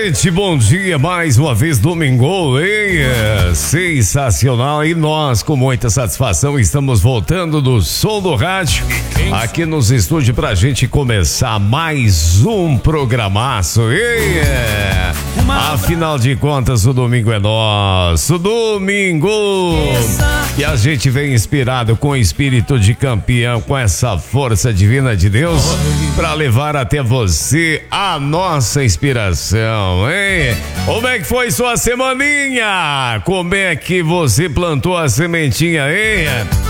noite, bom dia, mais uma vez domingo, hein? Sensacional, e nós com muita satisfação estamos voltando do som do rádio aqui nos estúdios pra gente começar mais um programaço, hein? Afinal de contas, o domingo é nosso, domingo! E a gente vem inspirado com o espírito de campeão, com essa força divina de Deus, pra levar até você a nossa inspiração, hein? Como é que foi sua semaninha? Como é que você plantou a sementinha, hein?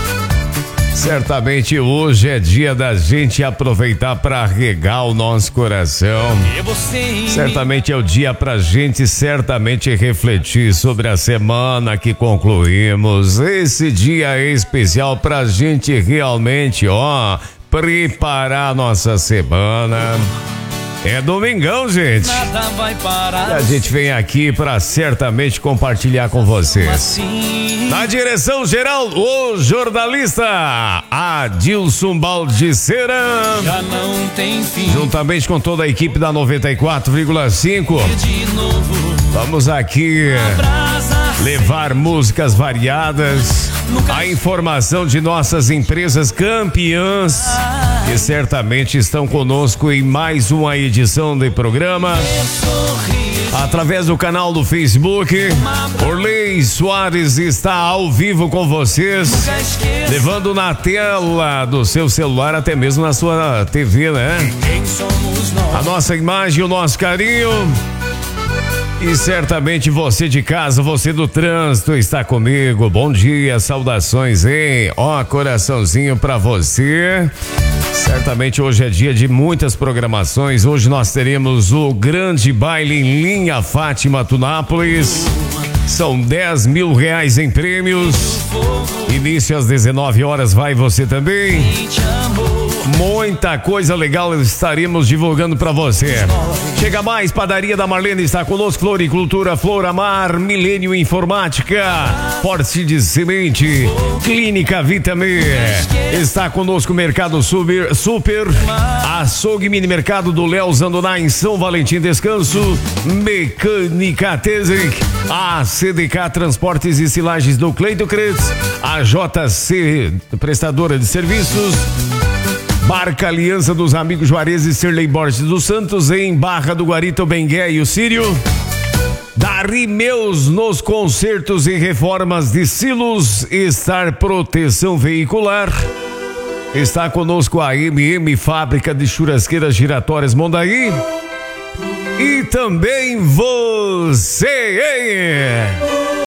Certamente hoje é dia da gente aproveitar para regar o nosso coração. Certamente é o dia pra gente certamente refletir sobre a semana que concluímos. Esse dia é especial pra gente realmente, preparar a nossa semana. É domingão, gente. Nada vai parar. E a gente vem aqui para certamente compartilhar com vocês. Na direção geral, o jornalista Adilson Baldicera. Já não tem fim. Juntamente com toda a equipe da 94,5. De novo. Vamos aqui levar músicas variadas, a informação de nossas empresas campeãs, que certamente estão conosco em mais uma edição do programa. Através do canal do Facebook, Orley Soares está ao vivo com vocês, levando na tela do seu celular, até mesmo na sua TV, né? A nossa imagem, o nosso carinho. E certamente você de casa, você do trânsito está comigo. Bom dia, saudações, hein? Coraçãozinho pra você. Certamente hoje é dia de muitas programações. Hoje nós teremos o grande baile em linha Fátima Tunápolis. São 10 mil reais em prêmios. Início às 19 horas, vai você também. Muita coisa legal estaremos divulgando para você. Chega mais, Padaria da Marlene está conosco, Floricultura, Floramar, Milênio Informática, Forte de Semente, Clínica Vitamin. Está conosco Mercado Super, Açougue Mini Mercado do Léo Zandoná em São Valentim Descanso, Mecânica Tesic, a CDK Transportes e Silagens do Cleito Cretz, a JC Prestadora de Serviços, Barca Aliança dos Amigos Juarez e Sirley Borges dos Santos em Barra do Guarita, o Bengué e o Sírio. Darimeus nos consertos e reformas de silos, Estar Proteção Veicular. Está conosco a MM Fábrica de Churrasqueiras Giratórias Mondaí. E também você, hein?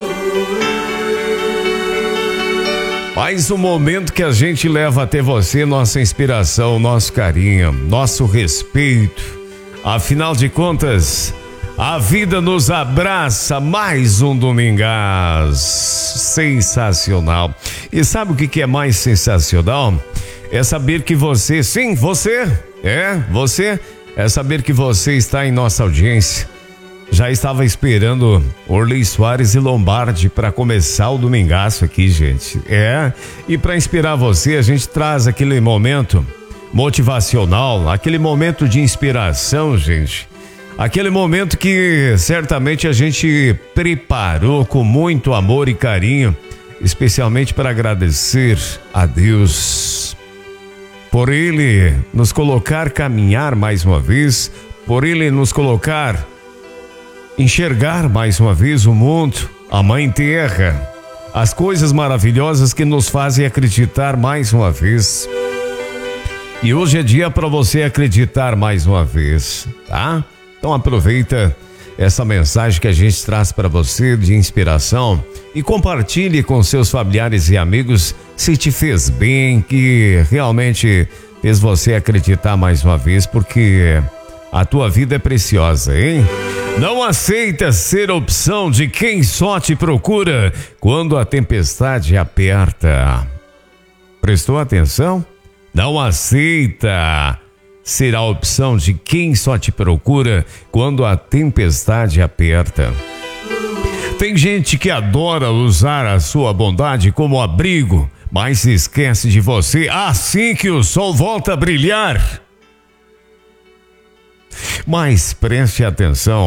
Mais um momento que a gente leva até você nossa inspiração, nosso carinho, nosso respeito. Afinal de contas, a vida nos abraça. Mais um domingás sensacional. E sabe o que é mais sensacional? É saber que você, sim, você, é saber que você está em nossa audiência. Já estava esperando Orley Soares e Lombardi para começar o domingaço aqui, gente. E para inspirar você, a gente traz aquele momento motivacional, aquele momento de inspiração, gente. Aquele momento que certamente a gente preparou com muito amor e carinho, especialmente para agradecer a Deus por Ele nos colocar caminhar mais uma vez, por Ele nos colocar enxergar mais uma vez o mundo, a Mãe Terra, as coisas maravilhosas que nos fazem acreditar mais uma vez. E hoje é dia para você acreditar mais uma vez, tá? Então aproveita essa mensagem que a gente traz para você de inspiração e compartilhe com seus familiares e amigos se te fez bem, que realmente fez você acreditar mais uma vez, porque a tua vida é preciosa, hein? Não aceita ser opção de quem só te procura quando a tempestade aperta. Prestou atenção? Não aceita ser a opção de quem só te procura quando a tempestade aperta. Tem gente que adora usar a sua bondade como abrigo, mas se esquece de você assim que o sol volta a brilhar. Mas preste atenção.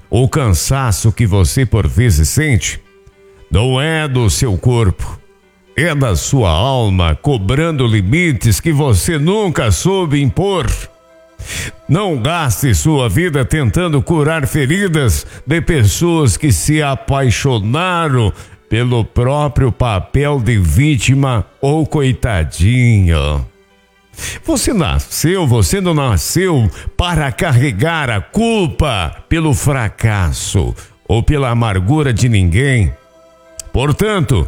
o cansaço que você por vezes sente não é do seu corpo, é da sua alma cobrando limites que você nunca soube impor. Não gaste sua vida tentando curar feridas de pessoas que se apaixonaram pelo próprio papel de vítima ou coitadinho. Você não nasceu para carregar a culpa pelo fracasso ou pela amargura de ninguém. Portanto,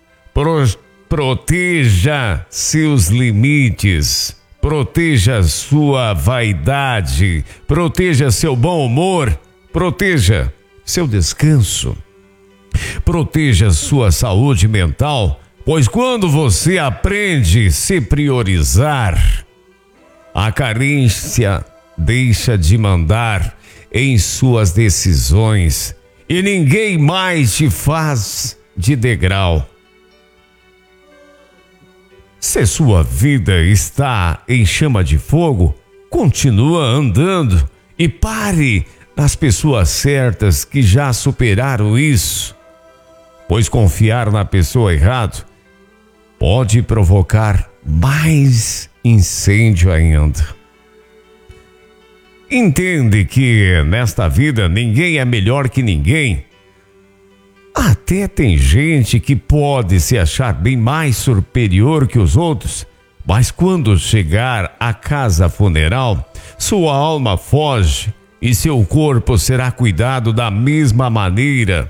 proteja seus limites, proteja sua vaidade, proteja seu bom humor, proteja seu descanso, proteja sua saúde mental, pois quando você aprende a se priorizar, a carência deixa de mandar em suas decisões e ninguém mais te faz de degrau. Se sua vida está em chama de fogo, continua andando e pare nas pessoas certas que já superaram isso, pois confiar na pessoa errada pode provocar mais incêndio ainda. Entende que nesta vida ninguém é melhor que ninguém. Até tem gente que pode se achar bem mais superior que os outros, mas quando chegar à casa funeral, sua alma foge e seu corpo será cuidado da mesma maneira.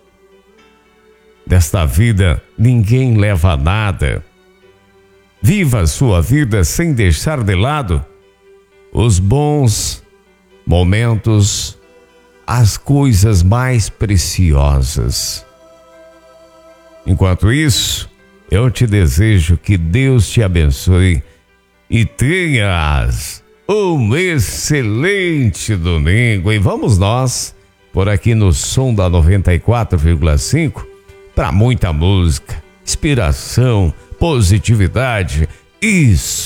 Desta vida, ninguém leva nada. Viva sua vida sem deixar de lado os bons momentos, as coisas mais preciosas. Enquanto isso, eu te desejo que Deus te abençoe e tenhas um excelente domingo. E vamos nós, por aqui no som da 94,5, para muita música, inspiração, positividade. Isso.